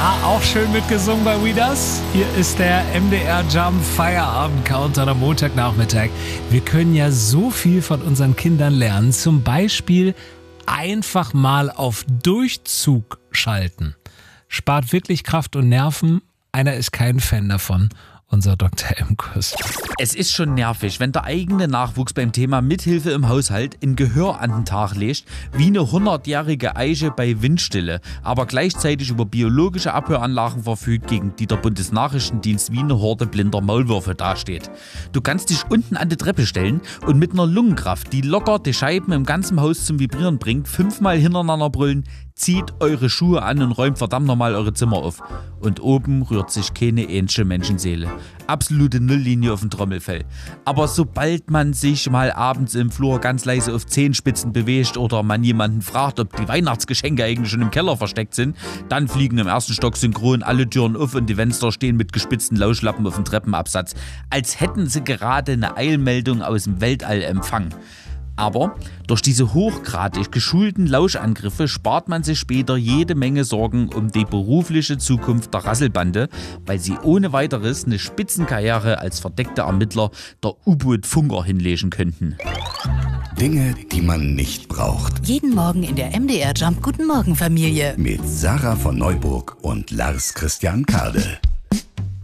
Na, auch schön mitgesungen bei We Das. Hier ist der MDR Jump Feierabend Countdown am Montagnachmittag. Wir können ja so viel von unseren Kindern lernen. Zum Beispiel einfach mal auf Durchzug schalten. Spart wirklich Kraft und Nerven. Einer ist kein Fan davon. Unser Dr. Imkus. Es ist schon nervig, wenn der eigene Nachwuchs beim Thema Mithilfe im Haushalt ein Gehör an den Tag legt, wie eine 100-jährige Eiche bei Windstille, aber gleichzeitig über biologische Abhöranlagen verfügt, gegen die der Bundesnachrichtendienst wie eine Horde blinder Maulwürfe dasteht. Du kannst dich unten an die Treppe stellen und mit einer Lungenkraft, die locker die Scheiben im ganzen Haus zum Vibrieren bringt, 5-mal hintereinander brüllen: Zieht eure Schuhe an und räumt verdammt nochmal eure Zimmer auf. Und oben rührt sich keine ähnliche Menschenseele. Absolute Nulllinie auf dem Trommelfell. Aber sobald man sich mal abends im Flur ganz leise auf Zehenspitzen bewegt oder man jemanden fragt, ob die Weihnachtsgeschenke eigentlich schon im Keller versteckt sind, dann fliegen im ersten Stock synchron alle Türen auf und die Fenster stehen mit gespitzten Lauschlappen auf dem Treppenabsatz. Als hätten sie gerade eine Eilmeldung aus dem Weltall empfangen. Aber durch diese hochgradig geschulten Lauschangriffe spart man sich später jede Menge Sorgen um die berufliche Zukunft der Rasselbande, weil sie ohne weiteres eine Spitzenkarriere als verdeckte Ermittler der U-Boot-Funker hinlegen könnten. Dinge, die man nicht braucht. Jeden Morgen in der MDR Jump Guten Morgen Familie. Mit Sarah von Neuburg und Lars Christian Kade.